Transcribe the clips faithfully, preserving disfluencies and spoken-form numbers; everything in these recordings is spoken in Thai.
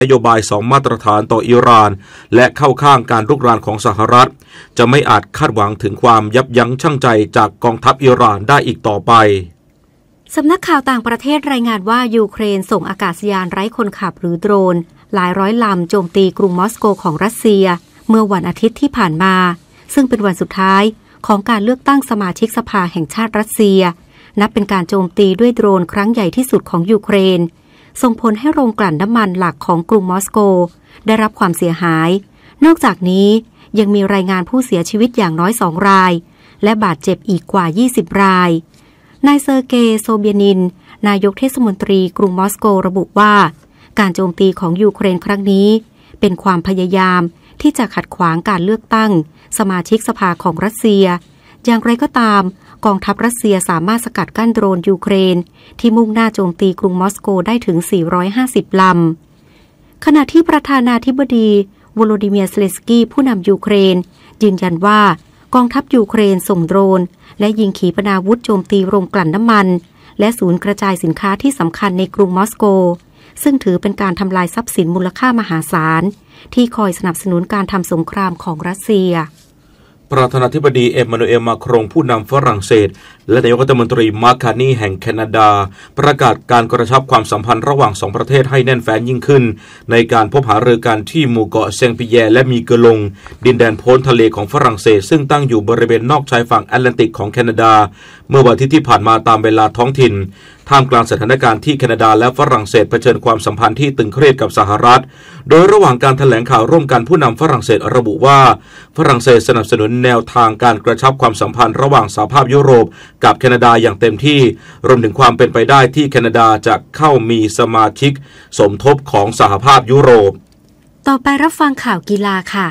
นโยบายสองมาตรฐานต่ออิหร่านและเข้าข้างการรุกรานของสหรัฐจะไม่อาจคาดหวังถึงความยับยั้งชั่งใจจากกองทัพอิหร่านได้อีกต่อไปสำนักข่าวต่างประเทศรายงานว่ายูเครนส่งอากาศยานไร้คนขับหรือโดรนหลายร้อยลำโจมตีกรุงมอสโกของรัสเซียเมื่อวันอาทิตย์ที่ผ่านมาซึ่งเป็นวันสุดท้ายของการเลือกตั้งสมาชิกสภาแห่งชาติรัสเซียนับเป็นการโจมตีด้วยโดรนครั้งใหญ่ที่สุดของยูเครนส่งผลให้โรงกลั่นน้ำมันหลักของกรุงมอสโกได้รับความเสียหายนอกจากนี้ยังมีรายงานผู้เสียชีวิตอย่างน้อยสองรายและบาดเจ็บอีกกว่ายี่สิบรายนายเซอร์เกย์โซเบียนินนายกเทศมนตรีกรุงมอสโกระบุว่าการโจมตีของยูเครนครั้งนี้เป็นความพยายามที่จะขัดขวางการเลือกตั้งสมาชิกสภาของรัสเซียอย่างไรก็ตามกองทัพรัสเซียสามารถสกัดกั้นโดรนยูเครนที่มุ่งหน้าโจมตีกรุงมอสโกได้ถึงสี่ร้อยห้าสิบลำขณะที่ประธานาธิบดีโวโลดิเมียร์ เซเลนสกี้ผู้นำยูเครนยืนยันว่ากองทัพยูเครนส่งโดรนและยิงขีปนาวุธโจมตีโรงกลั่นน้ำมันและศูนย์กระจายสินค้าที่สำคัญในกรุงมอสโกซึ่งถือเป็นการทำลายทรัพย์สินมูลค่ามหาศาลที่คอยสนับสนุนการทำสงครามของรัสเซียประธานาธิบดีเอ็มมานูเอลมาครงผู้นำฝรั่งเศสและนายกรัฐมนตรีมาร์ค คาร์นีแห่งแคนาดาประกาศการกระชับความสัมพันธ์ระหว่างสองประเทศให้แน่นแฟ้นยิ่งขึ้นในการพบหารือกันที่หมู่เกาะเซงปิแยร์และมีเกลงดินแดนพ้นทะเลของฝรั่งเศสซึ่งตั้งอยู่บริเวณนอกชายฝั่งแอตแลนติกของแคนาดาเมื่อวันอาทิตย์ที่ผ่านมาตามเวลาท้องถิ่นท่ามกลางสถานการณ์ที่แคนาดาและฝรั่งเศสเผชิญความสัมพันธ์ที่ตึงเครียดกับสหรัฐโดยระหว่างการแถลงข่าวร่วมกันผู้นำฝรั่งเศสระบุว่าฝรั่งเศสสนับสนุนแนวทางการกระชับความสัมพันธ์ระหว่างสหภาพยุโรปกับแคนาดาอย่างเต็มที่รวมถึงความเป็นไปได้ที่แคนาดาจะเข้ามีสมาชิกสมทบของสหภาพยุโรปต่อไปรับฟังข่าวกีฬาค่ะ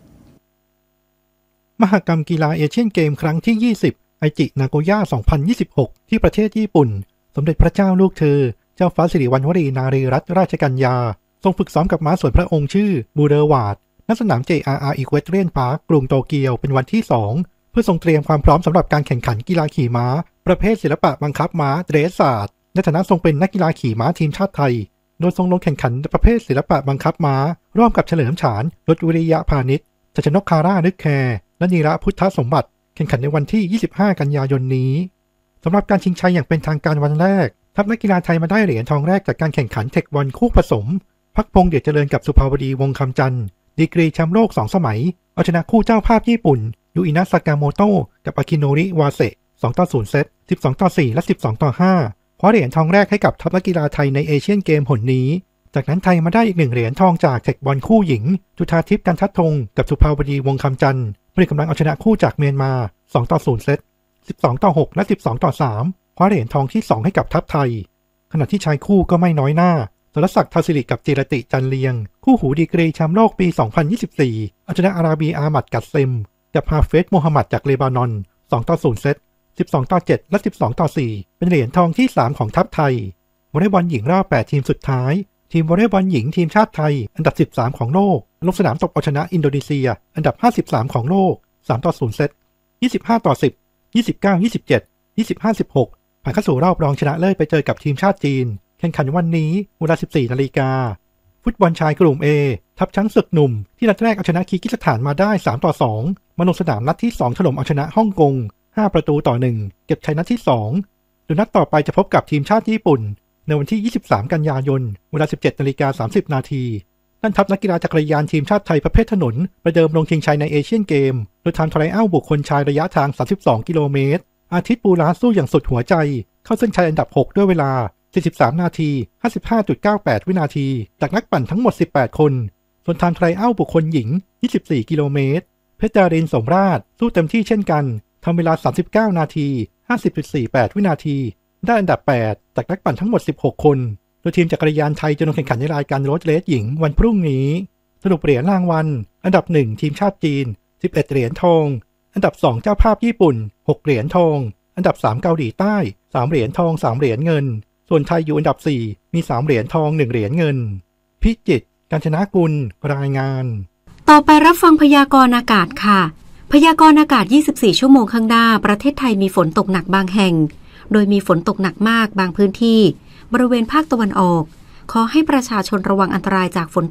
มหกรรมกีฬาเอเชียนเกมครั้งที่ยี่สิบไอจินาโกย่าสองพันยี่สิบหกที่ประเทศญี่ปุ่นสมเด็จพระเจ้าลูกเธอเจ้าฟ้าสิริวัณวรีนารีรัตนราชกัญญาทรงฝึกซ้อมกับม้าส่วนพระองค์ชื่อบูเดอร์วาร์ดณสนาม เจ อาร์ อาร์ Equestrian Park กรุงโตเกียวเป็นวันที่สองเพื่อทรงเตรียมความพร้อมสำหรับการแข่งขันกีฬาขี่ม้าประเภทศิลปะบังคับม้าเดรสซาร์ดในฐานะทรงเป็นนักกีฬาขี่ม้าทีมชาติไทยโดยทรงลงแข่งขันประเภทศิลปะบังคับม้าร่วมกับเฉลิมฉานรถวิริยะพาณิชย์ชัชนกคาร่านึกแคร์และนีระพุทธสมบัติแข่งขันในวันที่ยี่สิบห้ากันยายนนี้สำหรับการชิงชัยอย่างเป็นทางการวันแรกทัพนักกีฬาไทยมาได้เหรียญทองแรกจากการแข่งขันเทคบอลคู่ผสมพักพงษ์เดชเจริญกับสุภาวดีวงคำจันทร์ดีกรีแชมป์โลกสองสมัยเอาชนะคู่เจ้าภาพญี่ปุ่นยูอินะซากาโมโตะกับอากิโนริวาเซะสองต่อศูนย์เซตสิบสองต่อสี่และสิบสองต่อห้าคว้าเหรียญทองแรกให้กับทัพนักกีฬาไทยในเอเชียนเกมหนนี้จากนั้นไทยมาได้อีกหนึ่งเหรียญทองจากเทคบอลคู่หญิงจุฑาทิพย์กันทัดธงกับสุภาวดีวงคำจันทร์ผลิตกำลังเอาชนะคู่จากเมียนมาสองต่อศูนย์เซตสิบสองต่อหกและสิบสองต่อสามคว้าเหรียญทองที่สองให้กับทัพไทยขณะที่ชายคู่ก็ไม่น้อยหน้าสรศักดิ์ ทาสิริกับจิรติจันเลียงคู่หูดีกรีแชมป์โลกปีสองพันยี่สิบสี่เอาชนะอาราบีอามัดกัดเซมกับฮาเฟซโมฮัมหมัดจากเลบานอนสองต่อศูนย์เซตสิบสองต่อเจ็ดและสิบสองต่อสี่เป็นเหรียญทองที่สามของทัพไทยวอลเลย์บอลหญิงรอบแปดทีมสุดท้ายทีมวอลเลย์บอลหญิงทีมชาติไทยอันดับสิบสามของโลกลงสนามตบเอาชนะอินโดนีเซียอันดับห้าสิบสามของโลกสามต่อศูนย์เซตยี่สิบห้าต่อสิบ ยี่สิบเก้า ยี่สิบเจ็ด ยี่สิบห้า สิบหกผ่านเข้าสู่รอบรองชนะเลิศไปเจอกับทีมชาติจีนแข่งขันวันนี้เวลา สิบสี่นาฬิกาฟุตบอลชายกลุ่ม A ทัพช้างศึกหนุ่มที่นัดแรกเอาชนะคีร์กิสถานมาได้สามต่อสองมาลงสนามนัดที่สองถล่มเอาชนะฮ่องกงห้าประตูต่อหนึ่งเก็บชัยนัดที่สองโดยนัดต่อไปจะพบกับทีมชาติญี่ปุ่นในวันที่ยี่สิบสามกันยายนเวลา สิบเจ็ดนาฬิกาสามสิบนาทีด้านทัพนักกีฬาจักรยานทีมชาติไทยประเภทถนนประเดิมลงชิงชัยในเอเชียนเกมโดยทำทรายอัลบุคคลชายระยะทางสามสิบสองกิโลเมตรอาทิตย์ปูราสู้อย่างสุดหัวใจเข้าเส้นชัยอันดับหกด้วยเวลาสี่สิบสามนาที ห้าสิบห้าจุดเก้าแปด วินาทีจากนักปั่นทั้งหมดสิบแปดคนส่วนทางไทรอัลบุคคลหญิงยี่สิบสี่กิโลเมตรเพชรดารินสมราชสู้เต็มที่เช่นกันทำเวลาสามสิบเก้านาที ห้าสิบจุดสี่แปด วินาทีได้อันดับแปดจากนักปั่นทั้งหมดสิบหกคนโดยทีมจักรยานไทยจะลงแข่งขันในรายการโรดเรสหญิงวันพรุ่งนี้สรุปเหรียญรางวัลอันดับหนึ่งทีมชาติจีนสิบเอ็ดเหรียญทองอันดับสองเจ้าภาพญี่ปุ่นหกเหรียญทองอันดับสามเกาหลีใต้สามเหรียญทองสามเหรียญเงินส่วนไทยอยู่อันดับสี่มีสามเหรียญทองหนึ่งเหรียญเงินพิจิตรกาญจนกุลรายงานต่อไปรับฟังพยากรณ์อากาศค่ะพยากรณ์อากาศยี่สิบสี่ชั่วโมงข้างหน้าประเทศไทยมีฝนตกหนักบางแห่งโดยมีฝนตกหนักมากบางพื้นที่บริเวณภาคตะวันออกขอให้ประชาชนระวังอันตรายจากฝน